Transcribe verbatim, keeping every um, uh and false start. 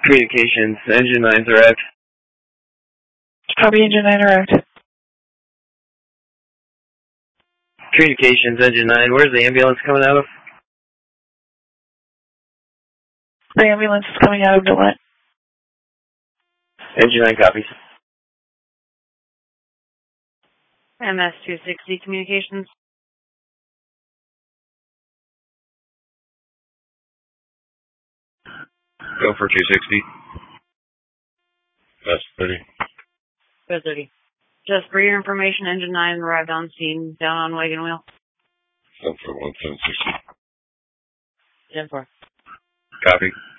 Communications, Engine nine's arrived. Copy, Engine nine arrived. Communications, Engine nine, where's the ambulance coming out of? The ambulance is coming out of Gillette. Engine nine copies. M S two sixty Communications. Go for two sixty. That's thirty. Go thirty. Just for your information, Engine nine arrived on scene, down on wagon wheel. Go for one seven sixty. ten four. Copy.